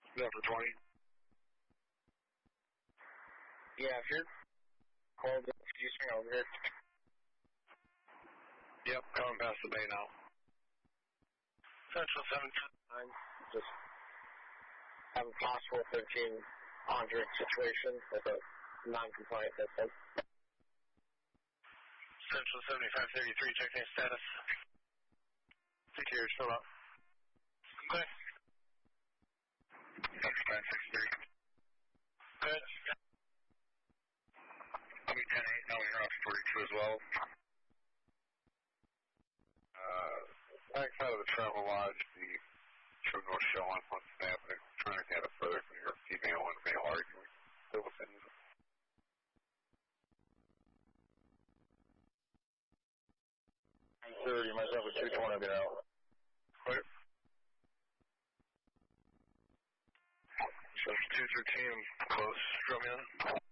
Number 20. Yeah, if you're called up, could you swing over here? Yep, coming past the bay now. Central 729. Just have a possible 1300 situation with a non-compliant system. Central 7533, checking status. CTR is still up. Okay. 7563. Good. I'll be 10-8, now we're off 42 as well. Backside of the travel lodge, the true north shell on what's happening. Trying to get it further from your female and male argument. Still within the 30, myself at 220, get out. clear. So 213, close, drum in.